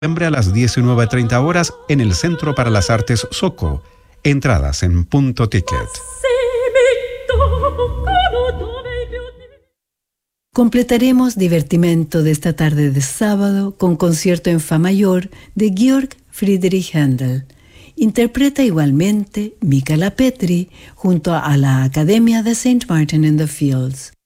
a las 19:30 en el Centro para las Artes Soco. Entradas en Punto Ticket. Completaremos divertimento de esta tarde de sábado con concierto en fa mayor de Georg Friedrich Händel. Interpreta igualmente Michala Petri junto a la Academia de St. Martin in the Fields.